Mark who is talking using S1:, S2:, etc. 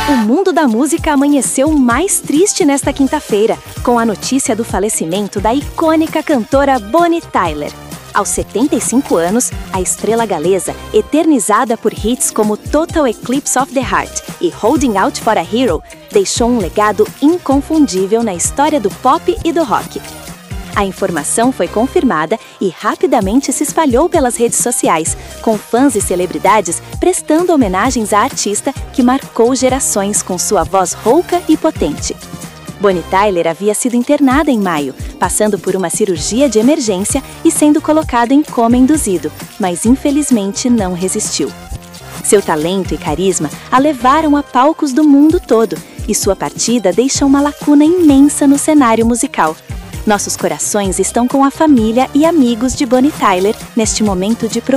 S1: O mundo da música amanheceu mais triste nesta quinta-feira, com a notícia do falecimento da icônica cantora Bonnie Tyler. Aos 75 anos, a estrela galesa, eternizada por hits como Total Eclipse of the Heart e Holding Out for a Hero, deixou um legado inconfundível na história do pop e do rock. A informação foi confirmada e rapidamente se espalhou pelas redes sociais, com fãs e celebridades prestando homenagens à artista que marcou gerações com sua voz rouca e potente. Bonnie Tyler havia sido internada em maio, passando por uma cirurgia de emergência e sendo colocada em coma induzido, mas infelizmente não resistiu. Seu talento e carisma a levaram a palcos do mundo todo, e sua partida deixa uma lacuna imensa no cenário musical. Nossos corações estão com a família e amigos de Bonnie Tyler neste momento de